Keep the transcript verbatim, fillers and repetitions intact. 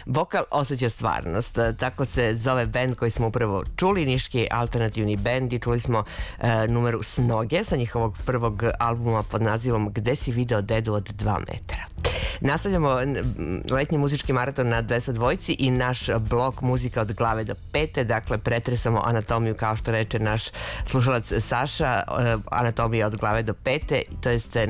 Vokal osjeća stvarnost, tako se zove band koji smo upravo čuli, niški alternativni band, i čuli smo e, numeru Snoge sa njihovog prvog albuma pod nazivom Gde si video dedu od dva metra. Nastavljamo letnji muzički maraton na dvesta dvojci i naš blok muzika od glave do pete, dakle pretresamo anatomiju, kao što reče naš slušalac Saša, anatomija od glave do pete, to jest